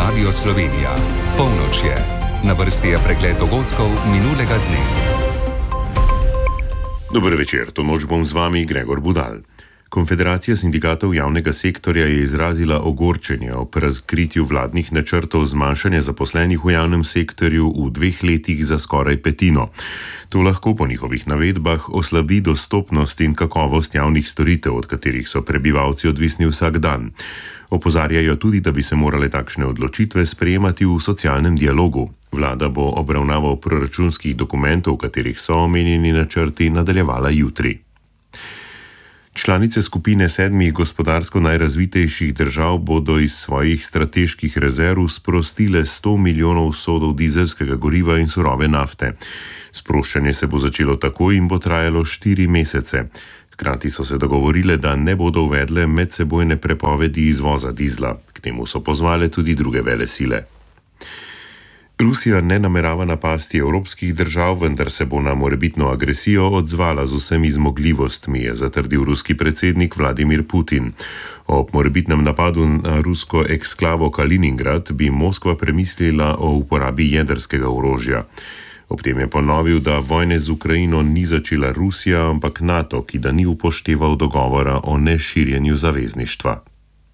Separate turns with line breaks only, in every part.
Radio Slovenija. Polnoč je. Na vrsti je pregled dogodkov minulega dne.
Dober večer, to noč bom z vami Gregor Budal. Konfederacija sindikatov javnega sektorja je izrazila ogorčenje ob razkritju vladnih načrtov zmanjšanja zaposlenih v javnem sektorju v 2 letih za skoraj petino. To lahko po njihovih navedbah oslabi dostopnost in kakovost javnih storitev, od katerih so prebivalci odvisni vsak dan. Opozarjajo tudi, da bi se morale takšne odločitve sprejemati v socialnem dialogu. Vlada bo obravnaval proračunskih dokumentov, v katerih so omenjeni načrti, nadaljevala jutri. Članice skupine 7 gospodarsko najrazvitejših držav bodo iz svojih strateških rezerv sprostile 100 milijonov sodov dizelskega goriva in surove nafte. Sproščanje se bo začelo takoj in bo trajalo 4 mesece. Hkrati so se dogovorile, da ne bodo uvedle medsebojne prepovedi izvoza dizla. K temu so pozvale tudi druge velesile. Rusija ne namerava napasti evropskih držav, vendar se bo na morebitno agresijo odzvala z vsemi zmogljivostmi, je zatrdil ruski predsednik Vladimir Putin. Ob morebitnem napadu na rusko eksklavo Kaliningrad bi Moskva premislila o uporabi jedrskega orožja. Ob tem je ponovil, da vojne z Ukrajino ni začela Rusija, ampak NATO, ki da ni upošteval dogovora o neširjenju zavezništva.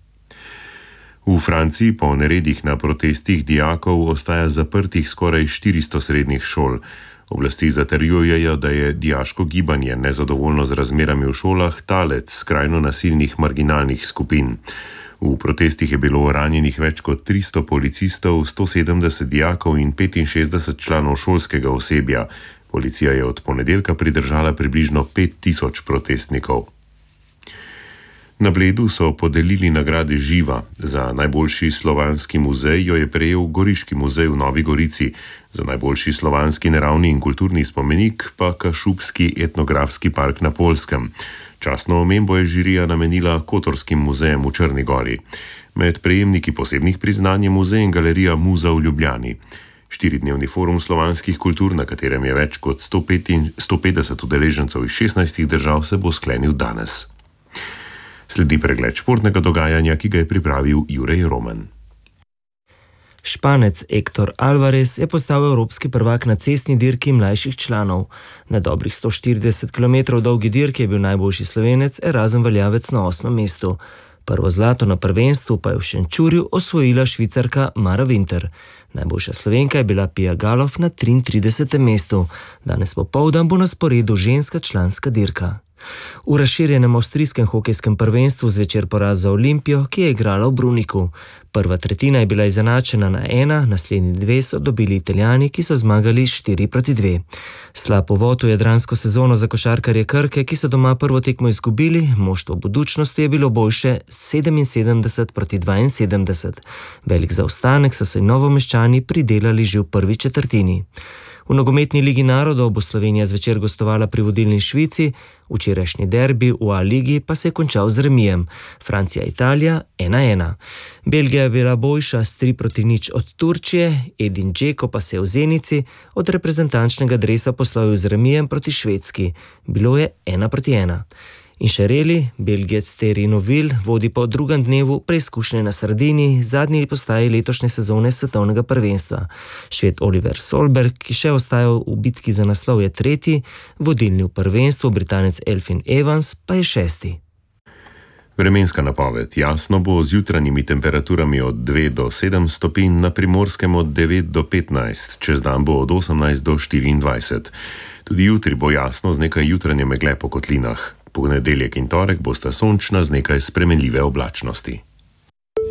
V Franciji po neredih na protestih dijakov ostaja zaprtih skoraj 400 srednjih šol. Oblasti zatrjujejo, da je dijaško gibanje nezadovoljno z razmerami v šolah talec skrajno nasilnih marginalnih skupin. V protestih je bilo ranjenih več kot 300 policistov, 170 dijakov in 65 članov šolskega osebja. Policija je od ponedeljka pridržala približno 5000 protestnikov. Na Bledu so podelili nagrade Živa. Za najboljši slovanski muzej jo je prejel Goriški muzej v Novi Gorici, za najboljši slovanski naravni in kulturni spomenik pa Kašubski etnografski park na Poljskem. Častno omembo je žirija namenila Kotorskim muzejem v Črni Gori. Med prejemniki posebnih priznanj je muzej in galerija Muza v Ljubljani. 4-dnevni forum slovanskih kultur, na katerem je več kot 150 udeležencev iz 16 držav, se bo sklenil danes. Sledi pregled športnega dogajanja, ki ga je pripravil Jurej Roman.
Španec Héctor Álvarez je postal evropski prvak na cestni dirki mlajših članov. Na dobrih 140 km dolgi dirki je bil najboljši Slovenec Erazem Valjavec na 8. mestu. Prvo zlato na prvenstvu pa je v Šenčurju osvojila Švicarka Mara Winter. Najboljša Slovenka je bila Pia Galof na 33. mestu. Danes popoldan bo na sporedu ženska članska dirka. V razširjenem avstrijskem hokejskem prvenstvu zvečer poraz za Olimpijo, ki je igrala v Bruniku. Prva tretjina je bila izenačena na 1, naslednji 2 so dobili Italijani, ki so zmagali 4-2. Slab uvod v jadransko sezono za košarkarje Krke, ki so doma prvo tekmo izgubili, moštvo Budućnosti je bilo boljše 77-72. Velik zaostanek so se Novomeščani pridelali že v prvi četrtini. V nogometni ligi narodov bo Slovenija zvečer gostovala pri vodilni Švici, včerajšnji derbi v A-ligi pa se je končal z remijem. Francija-Italija 1-1. Belgija je bila boljša s 3-0 od Turčije, Edin Džeko pa se je v Zenici od reprezentančnega dresa poslovil z remijem proti Švedski. Bilo je 1-1. In še reli, Belgijec Thierry Neuville vodi po drugem dnevu preizkušnje na Sardiniji, zadnji postaji letošnje sezone svetovnega prvenstva. Šved Oliver Solberg, ki še ostaja v bitki za naslov, je 3., vodilni v prvenstvu Britanec Elfyn Evans pa je 6.
Vremenska napoved. Jasno bo z jutranjimi temperaturami od 2 do 7 stopinj, na Primorskem od 9 do 15, čez dan bo od 18 do 24. Tudi jutri bo jasno z nekaj jutranje megle po kotlinah. Ponedeljek in torek bosta sončna z nekaj spremenljive oblačnosti.